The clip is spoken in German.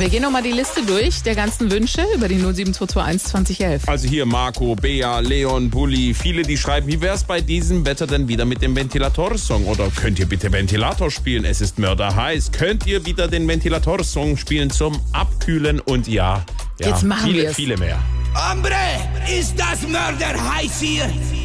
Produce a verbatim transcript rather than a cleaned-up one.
Wir gehen nochmal die Liste durch der ganzen Wünsche über die null sieben zwei zwei eins zwanzig elf. Also hier Marco, Bea, Leon, Bulli, viele, die schreiben, wie wär's bei diesem Wetter denn wieder mit dem Ventilatorsong? Oder könnt ihr bitte Ventilator spielen? Es ist mörderheiß. Könnt ihr wieder den Ventilatorsong spielen zum Abkühlen? Und ja, ja Jetzt machen viele, wir's. viele mehr. Hombre, ist das mörderheiß hier?